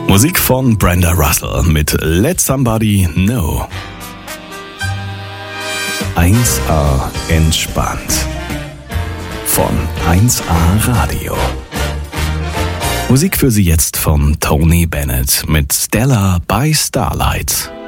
Musik von Brenda Russell mit Let Somebody Know. 1A entspannt. Von 1A Radio. Musik für Sie jetzt von Tony Bennett mit Stella by Starlight.